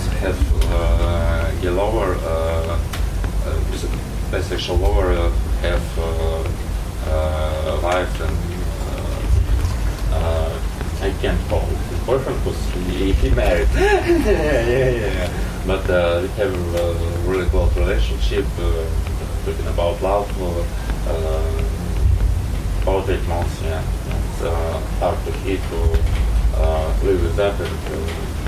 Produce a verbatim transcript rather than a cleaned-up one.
also have uh, a lover, uh, uh, bisexual lover uh, have uh, uh, wife and uh, uh, I can't call his boyfriend because he, he married. yeah, yeah, yeah. But uh, we have a really close relationship, uh, talking about love, uh, uh, about eight months, yeah. It's uh, hard to hit to uh, live with that and uh,